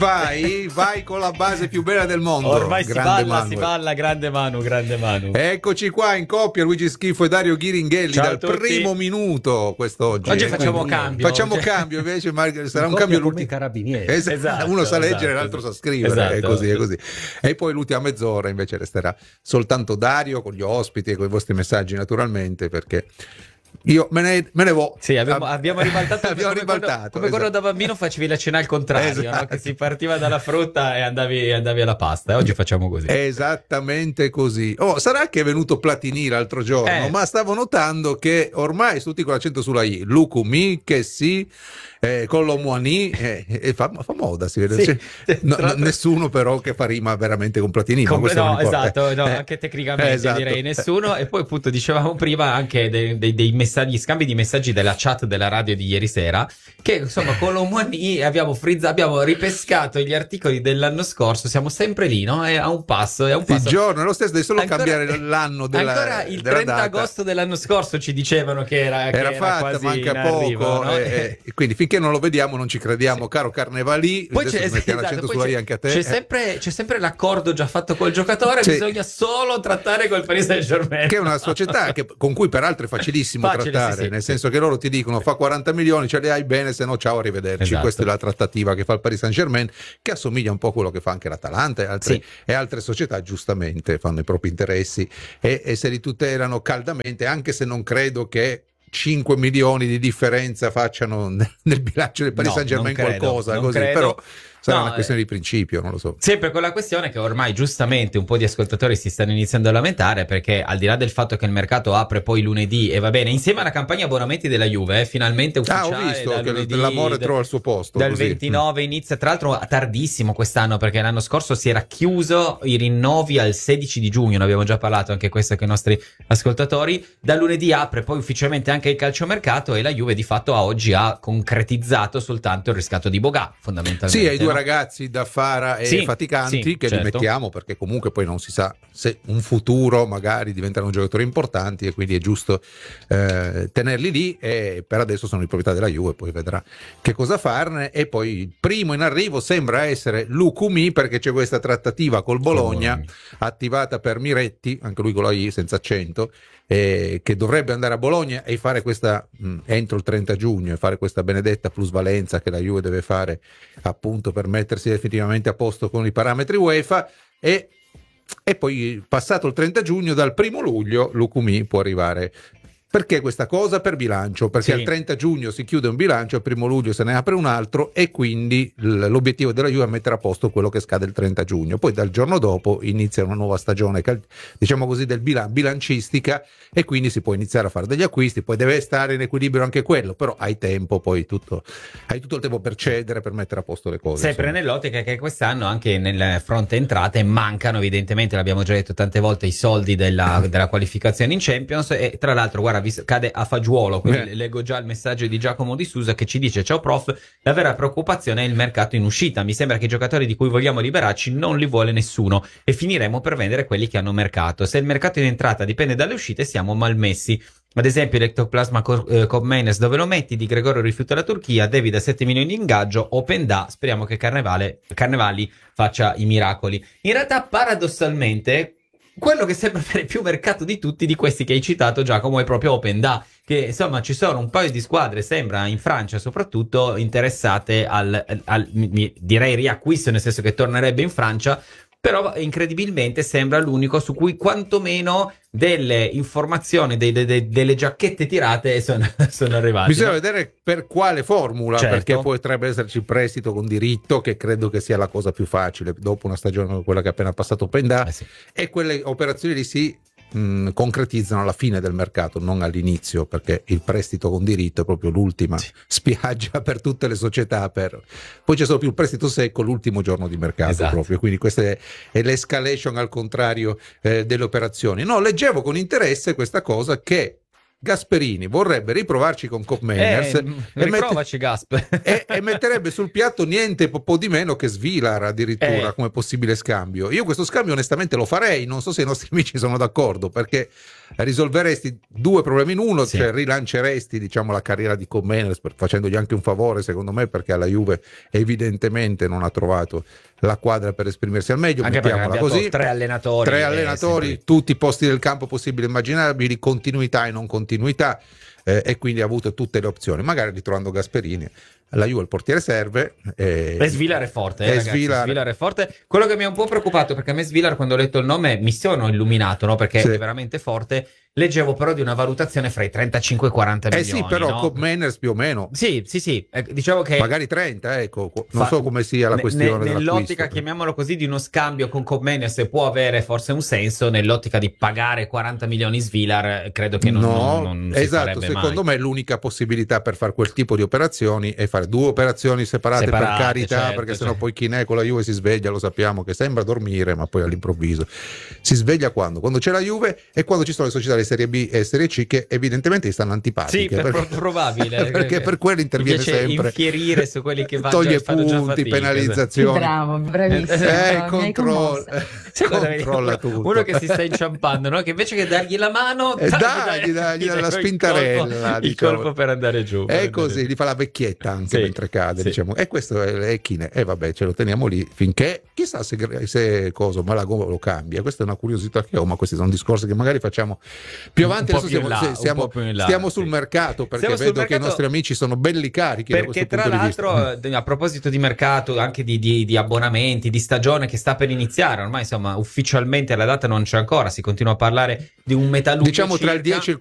Vai con la base più bella del mondo. Ormai Grande si balla, grande Manu. Eccoci qua in coppia, Luigi Schifo e Dario Ghiringhelli. Ciao dal primo minuto quest'oggi. Oggi facciamo cambio. Facciamo cambio invece, ma sarà un cambio come i carabinieri. Esatto, uno sa leggere, l'altro sa scrivere, è così. E poi l'ultima mezz'ora invece resterà soltanto Dario con gli ospiti e con i vostri messaggi naturalmente, perché io me ne vo. Sì, abbiamo ribaltato. Come quando da bambino facevi la cena al contrario, esatto. No? Che si partiva dalla frutta e andavi alla pasta. E oggi facciamo così. Esattamente così. Sarà che è venuto Platini l'altro giorno, ma stavo notando che ormai tutti con l'accento sulla I. Lucumi, che sì, con l'Omuani, fa moda, si vede. Sì. Nessuno però che fa rima veramente con Platini. Anche tecnicamente direi nessuno. E poi appunto dicevamo prima anche dei messaggi, scambi di messaggi della chat della radio di ieri sera, che insomma con l'Omuani abbiamo ripescato gli articoli dell'anno scorso, siamo sempre lì, no? È a un passo. Il giorno è lo stesso, devi solo cambiare l'anno della ancora il 30 data. Agosto dell'anno scorso ci dicevano che era fatta, quasi manca in arrivo, poco, no? Quindi finché non lo vediamo non ci crediamo, caro Carnevali. Poi anche a te. C'è sempre l'accordo già fatto col giocatore, bisogna solo trattare col Paris Saint-Germain, che è una società con cui peraltro è facilissimo trattare, nel senso che loro ti dicono fa 40 milioni, ce li hai bene, se no ciao, arrivederci. Esatto. Questa è la trattativa che fa il Paris Saint-Germain, che assomiglia un po' a quello che fa anche l'Atalanta e altre società, giustamente fanno i propri interessi e se li tutelano caldamente, anche se non credo che 5 milioni di differenza facciano nel bilancio del Paris Saint-Germain qualcosa così, però sarà una questione di principio, non lo so. Sempre quella questione che ormai giustamente un po' di ascoltatori si stanno iniziando a lamentare, perché al di là del fatto che il mercato apre poi lunedì e va bene, insieme alla campagna abbonamenti della Juve, finalmente ufficiale. Ho visto che lunedì, l'amore trova il suo posto. Dal così. 29 inizia, tra l'altro tardissimo quest'anno, perché l'anno scorso si era chiuso i rinnovi al 16 di giugno, ne abbiamo già parlato anche questo con i nostri ascoltatori. Da lunedì apre poi ufficialmente anche il calciomercato e la Juve di fatto a oggi ha concretizzato soltanto il riscatto di Boga, fondamentalmente. Sì, ai due ragazzi da Fara e Faticanti, che li mettiamo perché comunque poi non si sa se un futuro magari diventano giocatori importanti e quindi è giusto tenerli lì, e per adesso sono di proprietà della Juve, poi vedrà che cosa farne. E poi il primo in arrivo sembra essere Lucumi, perché c'è questa trattativa col Bologna attivata per Miretti, anche lui con la I senza accento, che dovrebbe andare a Bologna e fare questa entro il 30 giugno e fare questa benedetta plusvalenza che la Juve deve fare appunto per mettersi definitivamente a posto con i parametri UEFA, e poi passato il 30 giugno dal 1 luglio Lucumi può arrivare. Perché questa cosa? Per bilancio, perché al 30 giugno si chiude un bilancio, al 1 luglio se ne apre un altro, e quindi l'obiettivo della Juve è mettere a posto quello che scade il 30 giugno. Poi dal giorno dopo inizia una nuova stagione, diciamo così, del bilancistica, e quindi si può iniziare a fare degli acquisti. Poi deve stare in equilibrio anche quello, però hai tempo, poi hai tutto il tempo per cedere, per mettere a posto le cose. Sempre nell'ottica che quest'anno anche nel fronte entrate mancano evidentemente, l'abbiamo già detto tante volte, i soldi della qualificazione in Champions. E tra l'altro guarda, cade a fagiolo, quindi leggo già il messaggio di Giacomo Di Susa che ci dice: ciao prof, la vera preoccupazione è il mercato in uscita, mi sembra che i giocatori di cui vogliamo liberarci non li vuole nessuno e finiremo per vendere quelli che hanno mercato. Se il mercato in entrata dipende dalle uscite siamo malmessi. Ad esempio l'Ectoplasma Commenes, dove lo metti? Di Gregorio rifiuta la Turchia, David a 7 milioni di ingaggio, Openda, speriamo che Carnevali faccia i miracoli. In realtà paradossalmente quello che sembra avere più mercato di tutti di questi che hai citato, Giacomo, è proprio Openda, che insomma ci sono un paio di squadre, sembra in Francia soprattutto, interessate al direi riacquisto, nel senso che tornerebbe in Francia, però incredibilmente sembra l'unico su cui quantomeno delle informazioni, delle giacchette tirate sono arrivate. Bisogna vedere per quale formula, perché potrebbe esserci il prestito con diritto, che credo che sia la cosa più facile dopo una stagione come quella che ha appena passato Openda, e quelle operazioni lì si concretizzano alla fine del mercato, non all'inizio, perché il prestito con diritto è proprio l'ultima spiaggia per tutte le società, poi c'è solo più il prestito secco l'ultimo giorno di mercato, proprio. Quindi questa è l'escalation al contrario delle operazioni. No, leggevo con interesse questa cosa, che Gasperini vorrebbe riprovarci con Koopmeiners riprovaci Gasp e metterebbe sul piatto niente po' di meno che Svilar addirittura come possibile scambio. Io questo scambio onestamente lo farei, non so se i nostri amici sono d'accordo, perché risolveresti due problemi in uno, cioè rilanceresti, diciamo, la carriera di Koopmeiners facendogli anche un favore, secondo me, perché alla Juve evidentemente non ha trovato la quadra per esprimersi al meglio, anche mettiamola così. Tre allenatori, tutti i posti del campo possibili e immaginabili, continuità e non continuità, e quindi ha avuto tutte le opzioni, magari ritrovando Gasperini. La Juve il portiere serve e Svilar è forte, ragazzi, Svilar è forte. Quello che mi ha un po' preoccupato, perché a me Svilar, quando ho letto il nome, mi sono illuminato, no? Perché è veramente forte. Leggevo però di una valutazione fra i 35 e i 40 milioni. Sì, però Koopmeiners più o meno. Sì. Diciamo che magari 30, ecco. Non so come sia la questione nell'ottica, chiamiamolo così, di uno scambio con Koopmeiners può avere forse un senso. Nell'ottica di pagare 40 milioni Svilar, credo che non si farebbe secondo me l'unica possibilità per fare quel tipo di operazioni è fare due operazioni separate per carità, perché sennò poi Chinè con la Juve si sveglia, lo sappiamo che sembra dormire, ma poi all'improvviso si sveglia quando c'è la Juve e quando ci sono le società di Serie B e Serie C che evidentemente gli stanno antipatiche. Sì, probabile. Perché per quello interviene sempre. Infierire su quelli che toglie punti, penalizzazioni. Bravo, bravissimo. Controlla tutto. Uno che si sta inciampando, no? Che invece che dargli la mano, dagli la spintarella, il colpo per andare giù. È così, gli fa la vecchietta anche mentre cade, diciamo. E questo è Chinè. E vabbè, ce lo teniamo lì finché, chissà se Malagò lo cambia. Questa è una curiosità che ho, ma questi sono discorsi che magari facciamo più avanti. Adesso stiamo sul mercato, perché vedo che i nostri amici sono belli carichi. Perché tra l'altro, a proposito di mercato, anche di abbonamenti, di stagione che sta per iniziare, ormai insomma ufficialmente la data non c'è ancora, si continua a parlare di un metà luglio, diciamo tra il 10 e il